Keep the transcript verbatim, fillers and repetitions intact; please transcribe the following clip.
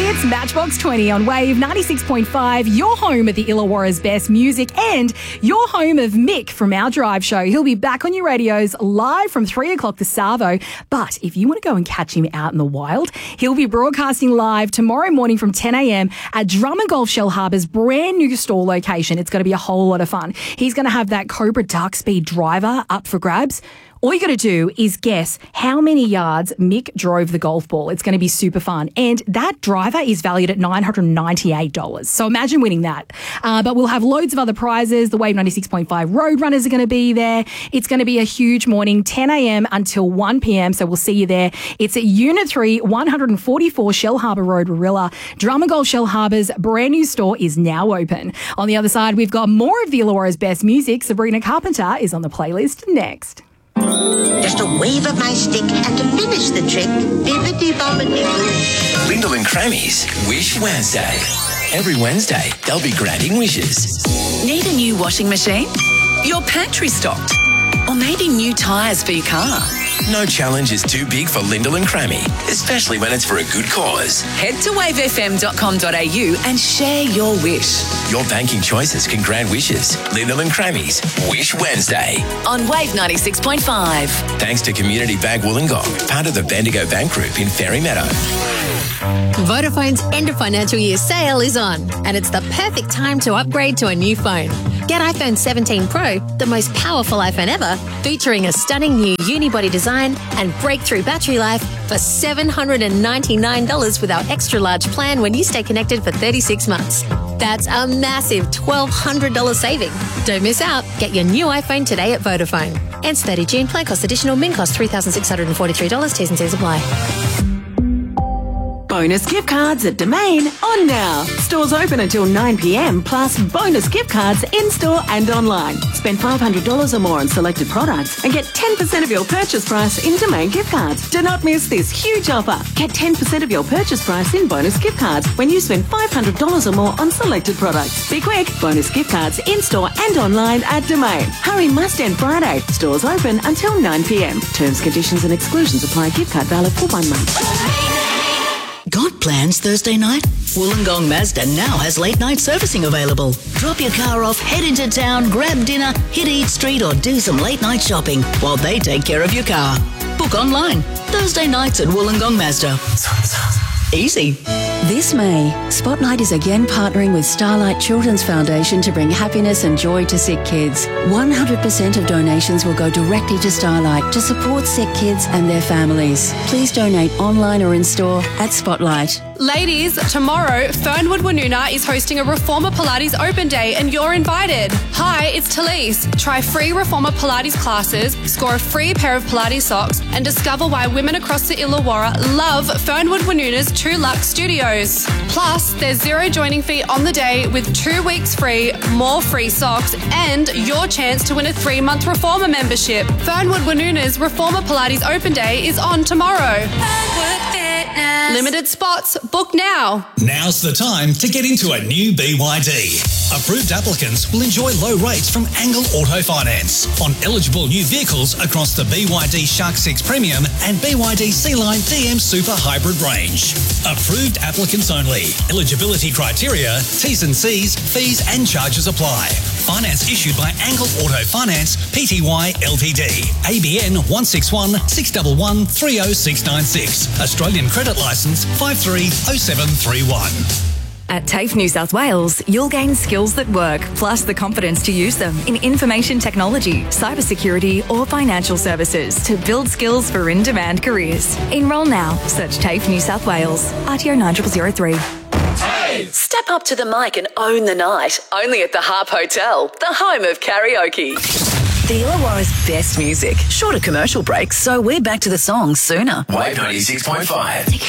It's Matchbox twenty on Wave ninety-six point five, your home of the Illawarra's best music and your home of Mick from our drive show. He'll be back on your radios live from three o'clock to Savo. But if you want to go and catch him out in the wild, he'll be broadcasting live tomorrow morning from ten a.m. at Drum and Golf Shellharbour's brand new store location. It's going to be a whole lot of fun. He's going to have that Cobra Dark Speed driver up for grabs. All you got to do is guess how many yards Mick drove the golf ball. It's going to be super fun. And that driver is valued at nine hundred ninety-eight dollars. So imagine winning that. Uh, but we'll have loads of other prizes. The Wave ninety-six point five Roadrunners are going to be there. It's going to be a huge morning, ten a.m. until one p.m. So we'll see you there. It's at Unit three, one forty-four Shellharbour Road, Warilla. Drum and Golf Shellharbour's brand new store is now open. On the other side, we've got more of the Illawarra's best music. Sabrina Carpenter is on the playlist next. Just a wave of my stick and diminish the trick. Bibbidi-bobbidi-boo. Lyndall and Crammy's Wish Wednesday. Every Wednesday, they'll be granting wishes. Need a new washing machine? Your pantry stocked? Or maybe new tyres for your car? No challenge is too big for Lyndall and Crammy, especially when it's for a good cause. Head to wave f m dot com dot a u and share your wish. Your banking choices can grant wishes. Lyndall and Crammy's Wish Wednesday. On Wave ninety-six point five. Thanks to Community Bank Wollongong, part of the Bendigo Bank Group in Fairy Meadow. Vodafone's end of financial year sale is on, and it's the perfect time to upgrade to a new phone. Get iPhone seventeen Pro, the most powerful iPhone ever, featuring a stunning new unibody design and breakthrough battery life for seven hundred ninety-nine dollars with our extra large plan when you stay connected for thirty-six months. That's a massive twelve hundred dollars saving. Don't miss out. Get your new iPhone today at Vodafone. Ends thirtieth June. Plan cost additional. Min cost three thousand six hundred forty-three dollars. T's and C's apply. Bonus gift cards at Domain on now. Stores open until nine p.m. plus bonus gift cards in-store and online. Spend five hundred dollars or more on selected products and get ten percent of your purchase price in Domain gift cards. Do not miss this huge offer. Get ten percent of your purchase price in bonus gift cards when you spend five hundred dollars or more on selected products. Be quick. Bonus gift cards in-store and online at Domain. Hurry must end Friday. Stores open until nine p.m. Terms, conditions and exclusions apply. Gift card valid for one month. Got plans Thursday night? Wollongong Mazda now has late night servicing available. Drop your car off, head into town, grab dinner, hit Eat Street or do some late night shopping while they take care of your car. Book online. Thursday nights at Wollongong Mazda. Easy. This May, Spotlight is again partnering with Starlight Children's Foundation to bring happiness and joy to sick kids. one hundred percent of donations will go directly to Starlight to support sick kids and their families. Please donate online or in store at Spotlight. Ladies, tomorrow, Fernwood Woonona is hosting a Reformer Pilates Open Day and you're invited. Hi, it's Talise. Try free Reformer Pilates classes, score a free pair of Pilates socks and discover why women across the Illawarra love Fernwood Woonona's True Luxe Studios. Plus, there's zero joining fee on the day with two weeks free, more free socks and your chance to win a three-month Reformer membership. Fernwood Woonona's Reformer Pilates Open Day is on tomorrow. Limited spots. Book now. Now's the time to get into a new B Y D. Approved applicants will enjoy low rates from Angle Auto Finance on eligible new vehicles across the B Y D Shark six Premium and B Y D C-Line D M Super Hybrid range. Approved applicants only. Eligibility criteria, T's and C's, fees and charges apply. Finance issued by Angle Auto Finance Pty Ltd. A B N one six one, six one one, three oh six nine six. Australian credit licence five three oh seven three one. At TAFE New South Wales, you'll gain skills that work, plus the confidence to use them in information technology, cybersecurity or financial services to build skills for in-demand careers. Enrol now. Search TAFE New South Wales. R T O nine zero zero three. Step up to the mic and own the night. Only at the Harp Hotel, the home of karaoke. The Illawarra's best music. Shorter commercial breaks, so we're back to the songs sooner. Wave ninety-six point five.